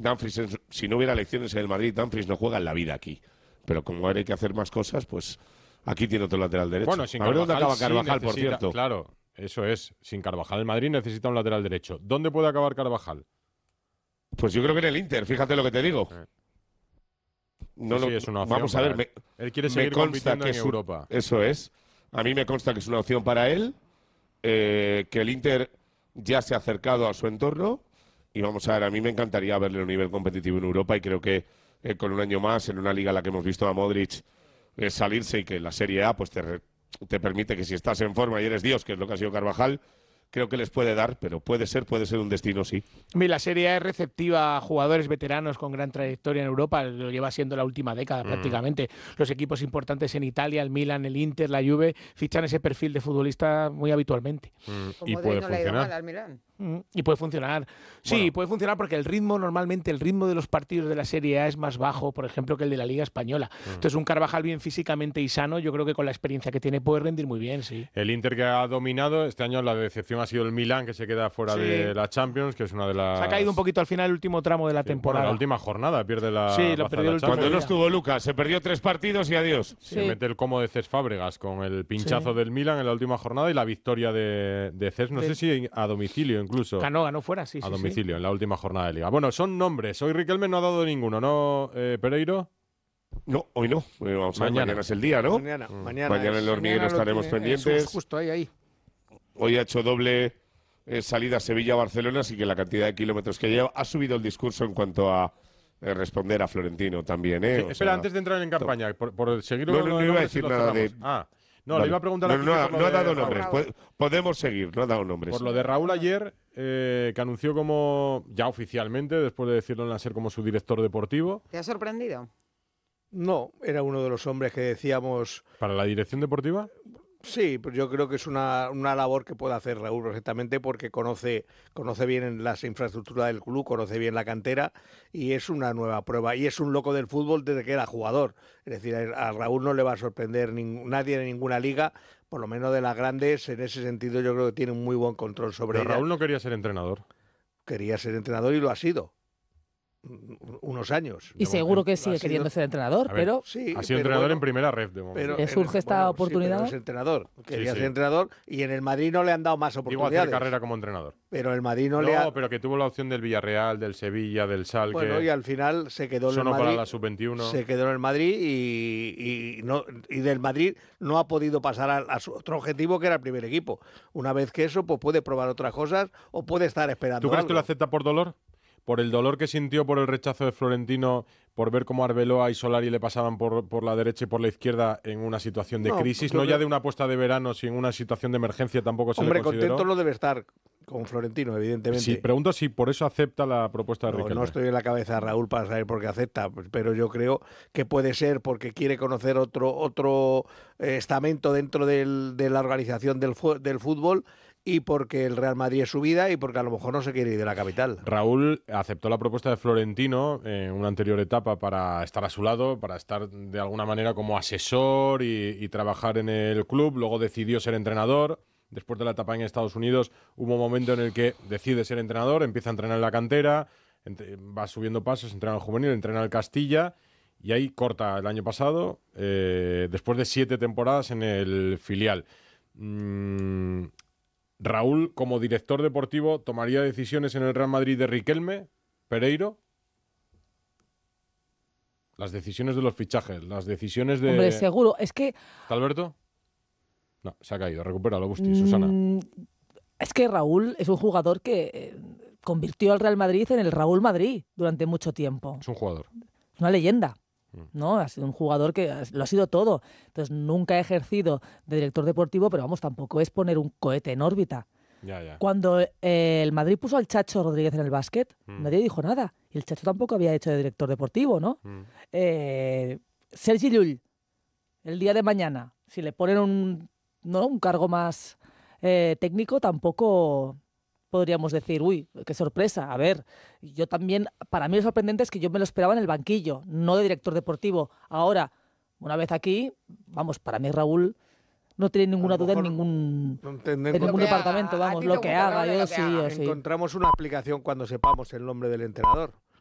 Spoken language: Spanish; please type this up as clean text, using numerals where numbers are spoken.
Dumfries, si no hubiera elecciones en el Madrid, Dumfries no juega en la vida aquí. Pero como ahora hay que hacer más cosas, pues aquí tiene otro lateral derecho. Bueno, sin a ver dónde acaba Carvajal Carvajal, sí por cierto. Claro, eso es. Sin Carvajal, el Madrid necesita un lateral derecho. ¿Dónde puede acabar Carvajal? Pues yo creo que en el Inter, fíjate lo que te digo. No, sí, es una opción. Vamos a ver, él quiere seguir compitiendo en Europa. Eso es. A mí me consta que es una opción para él, que el Inter ya se ha acercado a su entorno y vamos a ver, a mí me encantaría verle a un nivel competitivo en Europa y creo que con un año más en una liga en la que hemos visto a Modric salirse y que la Serie A pues te permite que si estás en forma y eres Dios, que es lo que ha sido Carvajal, creo que les puede dar, pero puede ser un destino, sí. La Serie A es receptiva a jugadores veteranos con gran trayectoria en Europa, lo lleva siendo la última década prácticamente. Los equipos importantes en Italia, el Milan, el Inter, la Juve, fichan ese perfil de futbolista muy habitualmente. Y puede funcionar. Al Milán. Y puede funcionar. Sí, bueno, puede funcionar porque el ritmo de los partidos de la Serie A es más bajo, por ejemplo, que el de la Liga Española. Entonces, un Carvajal bien físicamente y sano, yo creo que con la experiencia que tiene puede rendir muy bien, sí. El Inter que ha dominado, este año la decepción ha sido el Milan, que se queda fuera de la Champions, que es una de las... Se ha caído un poquito al final el último tramo de la temporada. Bueno, la última jornada pierde la... Sí, lo perdió el último. Cuando no estuvo Lucas, se perdió 3 partidos y adiós. Sí. Mete el como de Cesc Fábregas con el pinchazo del Milan en la última jornada y la victoria de Cesc, no sé si a domicilio incluso. Ganó fuera, sí. A domicilio, en la última jornada de Liga. Bueno, son nombres. Hoy Riquelme no ha dado ninguno, ¿no, Pereiro? No, hoy no. Vamos a ver, mañana es el día, ¿no? Mañana en el hormiguero estaremos pendientes. Justo ahí. Hoy ha hecho doble salida Sevilla-Barcelona, así que la cantidad de kilómetros que lleva ha subido el discurso en cuanto a responder a Florentino también. Espera, antes de entrar en campaña, por seguir... No iba a decir nada de... No, vale. Le iba a preguntar a no ha dado nombres. Podemos seguir, no ha dado nombres. Por lo de Raúl ayer, que anunció como, ya oficialmente, después de decirlo en la SER como su director deportivo. ¿Te ha sorprendido? No, era uno de los hombres que decíamos... ¿Para la dirección deportiva? Sí, pues yo creo que es una labor que puede hacer Raúl perfectamente porque conoce bien las infraestructuras del club, conoce bien la cantera y es una nueva prueba. Y es un loco del fútbol desde que era jugador. Es decir, a Raúl no le va a sorprender nadie en ninguna liga, por lo menos de las grandes. En ese sentido yo creo que tiene un muy buen control sobre ella. Pero Raúl no quería ser entrenador. Quería ser entrenador y lo ha sido. Unos años. Y seguro que sigue queriendo ser entrenador, pero... Sí, ha sido entrenador en primera red, de momento. ¿Le surge esta oportunidad? Sí, pero es entrenador. Quería ser entrenador y en el Madrid no le han dado más oportunidades. Digo, hacer carrera como entrenador. Pero el Madrid no le ha... No, pero que tuvo la opción del Villarreal, del Sevilla, del Schalke... Bueno, y al final se quedó en el Madrid. Para la sub-21. Se quedó en el Madrid y del Madrid no ha podido pasar a su otro objetivo, que era el primer equipo. Una vez que eso, pues puede probar otras cosas o puede estar esperando ¿Tú crees algo. que lo acepta por dolor? ¿Por el dolor que sintió por el rechazo de Florentino, por ver cómo Arbeloa y Solari le pasaban por la derecha y por la izquierda en una situación de crisis? No ya de una apuesta de verano, sino en una situación de emergencia tampoco se le consideró. Hombre, contento lo debe estar con Florentino, evidentemente. Sí, pregunto si por eso acepta la propuesta de Riquelme. No estoy en la cabeza de Raúl para saber por qué acepta, pero yo creo que puede ser porque quiere conocer otro estamento dentro de la organización del fútbol y porque el Real Madrid es su vida y porque a lo mejor no se quiere ir de la capital. Raúl aceptó la propuesta de Florentino en una anterior etapa para estar a su lado, para estar de alguna manera como asesor y trabajar en el club. Luego decidió ser entrenador. Después de la etapa en Estados Unidos hubo un momento en el que decide ser entrenador, empieza a entrenar en la cantera, va subiendo pasos, entrena al juvenil, entrena al Castilla y ahí corta el año pasado, después de 7 temporadas en el filial. Raúl, como director deportivo, ¿tomaría decisiones en el Real Madrid de Riquelme, Pereiro? Las decisiones de los fichajes, las decisiones de... Hombre, seguro. Es que... ¿Está Alberto? No, se ha caído. Recupéralo, Busti, Susana. Es que Raúl es un jugador que convirtió al Real Madrid en el Raúl Madrid durante mucho tiempo. Es un jugador. Es una leyenda. ¿No? Ha sido un jugador que lo ha sido todo. Entonces nunca ha ejercido de director deportivo, pero vamos, tampoco es poner un cohete en órbita. Ya. Cuando el Madrid puso al Chacho Rodríguez en el básquet, nadie dijo nada. Y el Chacho tampoco había hecho de director deportivo, ¿no? Sergi Llull, el día de mañana, si le ponen un cargo más técnico, tampoco podríamos decir, uy, qué sorpresa. A ver, yo también, para mí lo sorprendente es que yo me lo esperaba en el banquillo, no de director deportivo. Ahora, una vez aquí, vamos, para mí Raúl no tiene ninguna duda en ningún departamento, vamos, lo que haga, yo sí. Encontramos una explicación cuando sepamos el nombre del entrenador.